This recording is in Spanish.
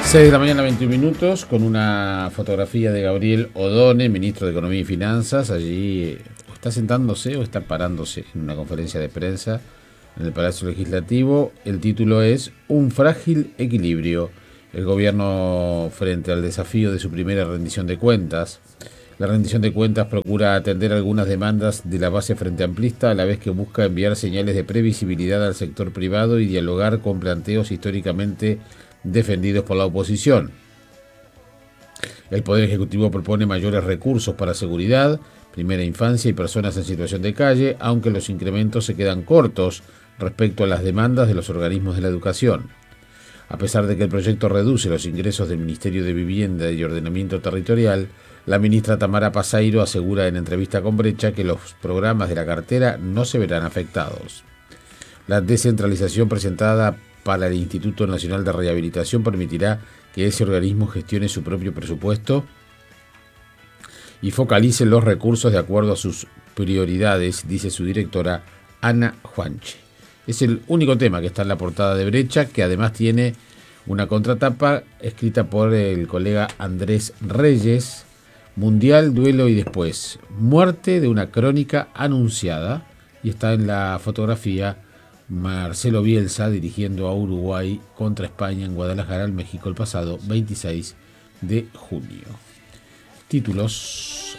6 de la mañana, 21 minutos, con una fotografía de Gabriel Odone, ministro de Economía y Finanzas. Allí está sentándose o está parándose en una conferencia de prensa en el Palacio Legislativo. El título es Un frágil equilibrio. El gobierno frente al desafío de su primera rendición de cuentas. La rendición de cuentas procura atender algunas demandas de la base frente amplista, a la vez que busca enviar señales de previsibilidad al sector privado y dialogar con planteos históricamente defendidos por la oposición. El Poder Ejecutivo propone mayores recursos para seguridad, primera infancia y personas en situación de calle, aunque los incrementos se quedan cortos respecto a las demandas de los organismos de la educación. A pesar de que el proyecto reduce los ingresos del Ministerio de Vivienda y Ordenamiento Territorial, la ministra Tamara Pasairo asegura en entrevista con Brecha que los programas de la cartera no se verán afectados. La descentralización presentada para el Instituto Nacional de Rehabilitación permitirá que ese organismo gestione su propio presupuesto y focalice los recursos de acuerdo a sus prioridades, dice su directora Ana Juanche. Es el único tema que está en la portada de Brecha, que además tiene una contratapa escrita por el colega Andrés Reyes: Mundial, duelo y después. Muerte de una crónica anunciada. Y está en la fotografía Marcelo Bielsa dirigiendo a Uruguay contra España en Guadalajara, en México, el pasado 26 de junio. Títulos